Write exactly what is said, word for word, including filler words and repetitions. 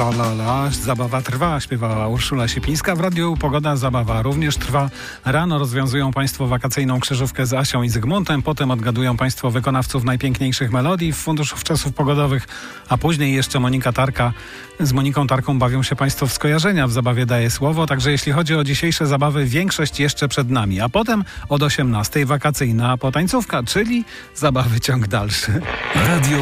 Tra-la-la, zabawa trwa, śpiewała Urszula Siepińska. W Radiu Pogoda zabawa również trwa. Rano rozwiązują Państwo wakacyjną krzyżówkę z Asią i Zygmuntem, potem odgadują Państwo wykonawców najpiękniejszych melodii w Funduszu Wczesów Pogodowych, a później jeszcze Monika Tarka. Z Moniką Tarką bawią się Państwo w skojarzenia, w zabawie daje słowo, także jeśli chodzi o dzisiejsze zabawy, większość jeszcze przed nami, a potem od osiemnastej wakacyjna potańcówka, czyli zabawy ciąg dalszy. Radio